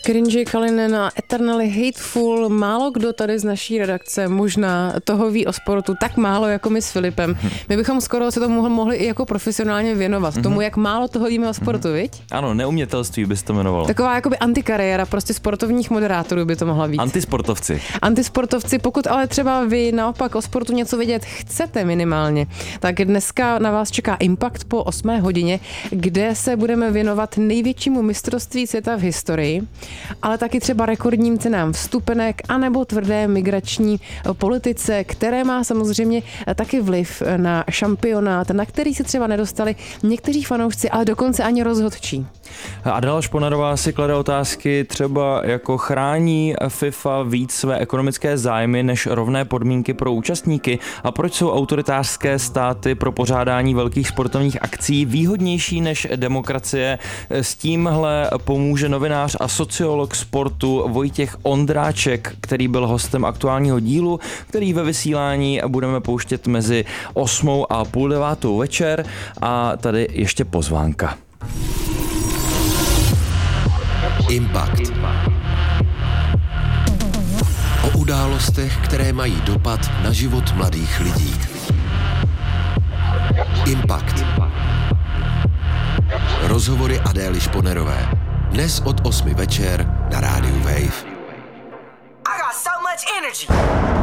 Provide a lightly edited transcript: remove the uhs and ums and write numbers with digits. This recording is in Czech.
Cringy, Kalinen a Eternally Hateful. Málo kdo tady z naší redakce možná toho ví o sportu tak málo jako my s Filipem. My bychom skoro se tomu mohli i jako profesionálně věnovat. Tomu, jak málo toho víme o sportu, viď? Ano, neumětelství bys to jmenovalo. Taková jakoby antikariéra prostě sportovních moderátorů by to mohla být. Antisportovci, pokud ale třeba vy naopak o sportu něco vědět chcete minimálně, tak dneska na vás čeká Impact po 8 hodině, kde se budeme věnovat největšímu mistrovství světa v historii, ale taky třeba rekordním cenám vstupenek anebo tvrdé migrační politice, které má samozřejmě taky vliv na šampionát, na který se třeba nedostali někteří fanoušci, ale dokonce ani rozhodčí. Adela Šponarová si klade otázky třeba jako chrání FIFA víc své ekonomické zájmy než rovné podmínky pro účastníky a proč jsou autoritářské státy pro pořádání velkých sportovních akcí výhodnější než demokracie. S tímhle pomůže novinář a sociolog sportu Vojtěch Ondráček, který byl hostem aktuálního dílu, který ve vysílání budeme pouštět mezi 8 a půl 9 večer a tady ještě pozvánka. Impact. O událostech, které mají dopad na život mladých lidí. Impact. Rozhovory Adély Šponerové. Dnes od 8 večer na rádiu Wave. I got so much energy.